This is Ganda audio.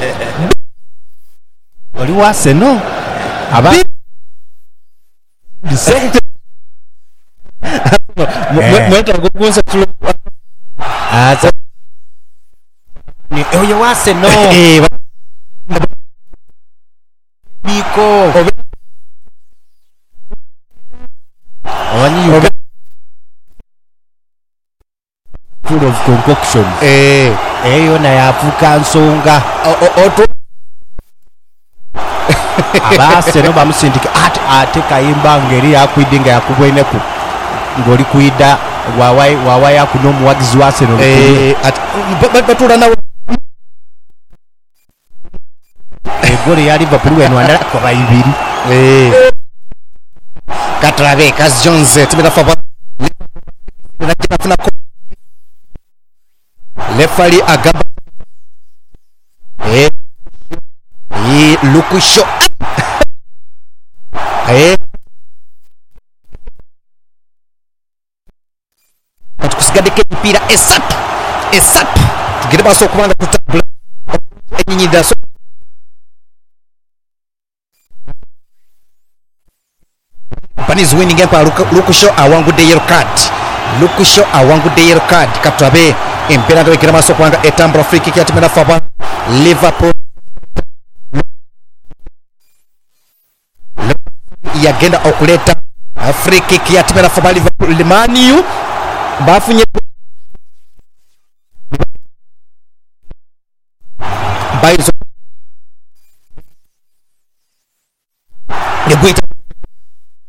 oli wase no aba disente mweta kugunza tulo aza ni oyo wase no biko awani full of concoction eyo na yafuka nsonga oto abase no bamusindika ate kayimba ngeri yakwidinga yakubweneku ngoli kuida wawai akuno muwagizi wase no batula nawe egoli ya Liverpool wenu andala kwa bayibiri Katrabe Kaz Jones tibira faba nakina lefali agaba Lukusho tukusigadike mpira esatu tugire baso kubanda kutabula enyinyida so Japan is winning empire. Lukusho awangudde yellow card. Katrabe empira ndo ikirama sokwanga etambula free kick yatimena faba Liverpool yagenda okuleta free kick yatimena faba Liverpool limaniu bafunye